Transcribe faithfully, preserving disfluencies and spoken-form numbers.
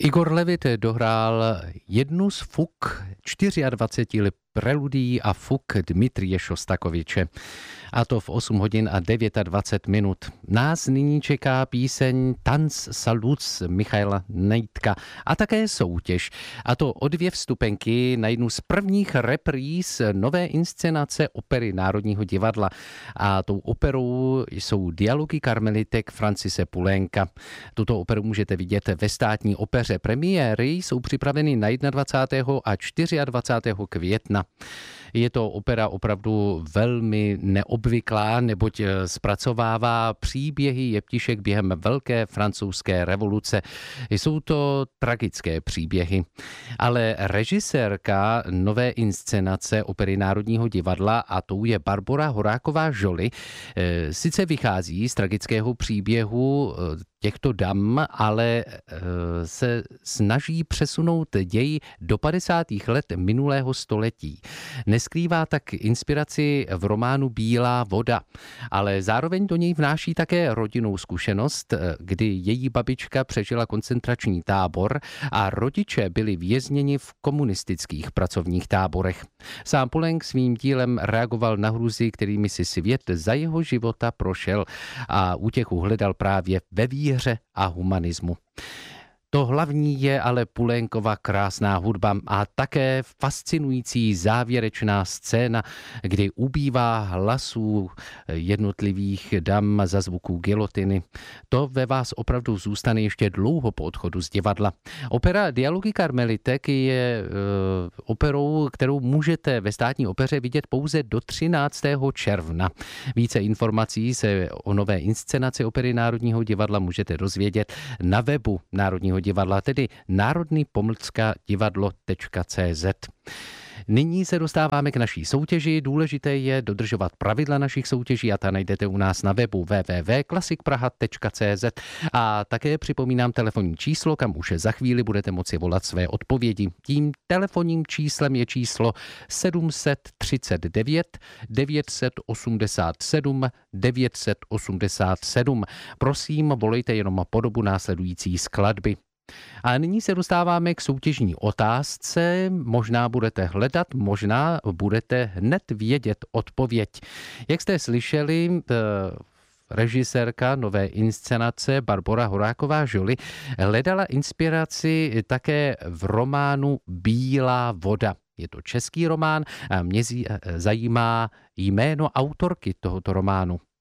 Igor Levit dohrál jednu z fuk dvacet čtyři preludií a fuk Dmitrije Šostakoviče. A to v osm hodin a dvacet devět minut. Nás nyní čeká píseň Tanc Saluc Michaila Nejdka a také soutěž. A to o dvě vstupenky na jednu z prvních repríz nové inscenace opery Národního divadla. A tou operou jsou dialogy karmelitek Francise Poulenca. Tuto operu můžete vidět ve Státní opeře. Premiéry jsou připraveny na dvacátého prvního a dvacátého čtvrtého května. Je to opera opravdu velmi neobvyklá, neboť zpracovává příběhy jeptišek během Velké francouzské revoluce. Jsou to tragické příběhy. Ale režisérka nové inscenace opery Národního divadla, a tou je Barbora Horáková-Joly, sice vychází z tragického příběhu těchto dam, ale se snaží přesunout děj do padesátých let minulého století. Neskrývá tak inspiraci v románu Bílá voda, ale zároveň do něj vnáší také rodinnou zkušenost, kdy její babička přežila koncentrační tábor a rodiče byli vězněni v komunistických pracovních táborech. Sám Poulenc svým dílem reagoval na hrůzy, kterými si svět za jeho života prošel, a útěchu hledal právě ve víře a humanismu. To hlavní je ale Poulencova krásná hudba a také fascinující závěrečná scéna, kdy ubývá hlasů jednotlivých dam za zvuků gilotiny. To ve vás opravdu zůstane ještě dlouho po odchodu z divadla. Opera Dialogy karmelitek je e, operou, kterou můžete ve Státní opeře vidět pouze do třináctého června. Více informací se o nové inscenaci opery Národního divadla můžete dozvědět na webu Národního divadla, tedy národní pomlčka divadlo tečka cé zet. Nyní se dostáváme k naší soutěži. Důležité je dodržovat pravidla našich soutěží a ta najdete u nás na webu w w w tečka klasik praha tečka cé zet. A také připomínám telefonní číslo, kam už za chvíli budete moci volat své odpovědi. Tím telefonním číslem je číslo sedm set třicet devět devět set osmdesát sedm devět set osmdesát sedm. Prosím, volejte jenom po dobu následující skladby. A nyní se dostáváme k soutěžní otázce. Možná budete hledat, možná budete hned vědět odpověď. Jak jste slyšeli, režisérka nové inscenace Barbora Horáková-Joly hledala inspiraci také v románu Bílá voda. Je to český román a mě zajímá jméno autorky tohoto románu.